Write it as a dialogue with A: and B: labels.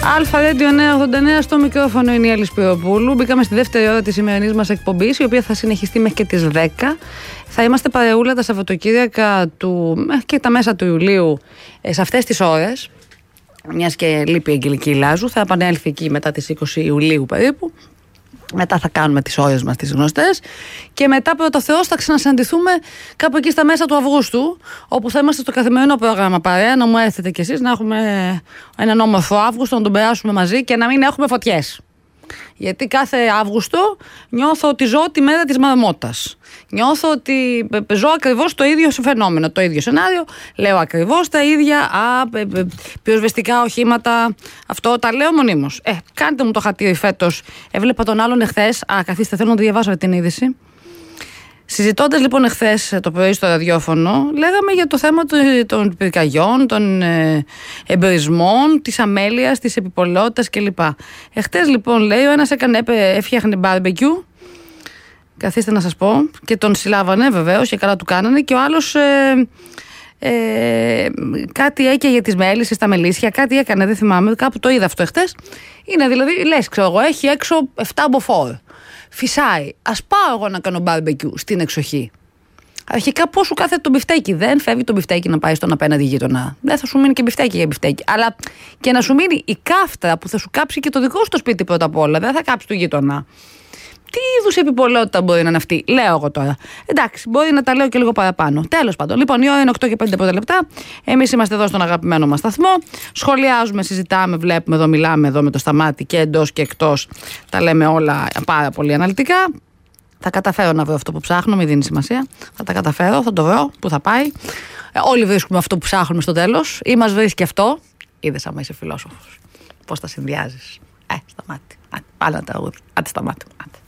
A: Αλφα Radio 989, στο μικρόφωνο είναι η Έλλη Σπυροπούλου. Μπήκαμε στη δεύτερη ώρα της σημερινής μας εκπομπής, η οποία θα συνεχιστεί μέχρι και τις 10. Θα είμαστε παρεούλα τα Σαββατοκύριακα και τα μέσα του Ιουλίου σε αυτές τις ώρες. Μιας και λείπει η Αγγελική Λάζου, θα επανέλθει εκεί μετά τις 20 Ιουλίου περίπου. Μετά θα κάνουμε τις ώρες μας τις γνωστές και μετά πρώτα Θεός θα ξανασυναντηθούμε κάπου εκεί στα μέσα του Αυγούστου, όπου θα είμαστε στο καθημερινό πρόγραμμα παρέα, να μου έρθετε κι εσείς, να έχουμε έναν όμορφο Αύγουστο, να τον περάσουμε μαζί και να μην έχουμε φωτιές. Γιατί κάθε Αύγουστο νιώθω ότι ζω τη μέρα της μαρμότας. Νιώθω ότι ζω ακριβώς το ίδιο φαινόμενο, το ίδιο σενάριο. Λέω ακριβώς τα ίδια πυροσβεστικά οχήματα. Αυτό τα λέω μονίμως. Κάντε μου το χατήρι φέτος. Έβλεπα τον άλλον εχθές. Καθίστε, θέλω να το διαβάσω την είδηση. Συζητώντας λοιπόν εχθές το πρωί στο ραδιόφωνο, λέγαμε για το θέμα των πυρκαγιών, των εμπρισμών, της αμέλειας, της επιπολαιότητας κλπ. Εχθές λοιπόν λέει, ο ένας έφτιαχνε μπάρμπεκιου, καθίστε να σας πω, και τον συλλάβανε βεβαίως και καλά του κάνανε, και ο άλλος κάτι έκαιγε τις μέλισσες, τα μελίσια, κάτι έκανε, δεν θυμάμαι, κάπου το είδα αυτό εχθές. Είναι δηλαδή, λες, ξέρω εγώ, έχει έξω 7 μποφόρ. Φυσάει. Ας πάω εγώ να κάνω μπάρμπεκιου στην εξοχή. Αρχικά πώς σου κάθεται το μπιφτέκι. Δεν φεύγει το μπιφτέκι να πάει στον απέναντι γείτονα. Δεν θα σου μείνει και μπιφτέκι για μπιφτέκι. Αλλά και να σου μείνει η κάφτρα που θα σου κάψει και το δικό σου το σπίτι πρώτα απ' όλα. Δεν θα κάψει το γείτονα. Τι είδους επιπολαιότητα μπορεί να είναι αυτή, λέω εγώ τώρα. Εντάξει, μπορεί να τα λέω και λίγο παραπάνω. Τέλος πάντων. Λοιπόν, η ώρα είναι 8 και 5 πρώτα λεπτά. Εμείς είμαστε εδώ στον αγαπημένο μας σταθμό. Σχολιάζουμε, συζητάμε, βλέπουμε εδώ, μιλάμε εδώ με το Σταμάτη και εντός και εκτός. Τα λέμε όλα πάρα πολύ αναλυτικά. Θα καταφέρω να βρω αυτό που ψάχνω, μην δίνει σημασία. Θα τα καταφέρω, θα το βρω, πού θα πάει. Όλοι βρίσκουμε αυτό που ψάχνουμε στο τέλος. Ή μας βρίσκει αυτό. Είδες άμα είσαι φιλόσοφος. Πώς τα συνδυάζεις. Σταμάτη. Πάλι ένα τραγούδι. Άντε, Σταμάτη. Άντε.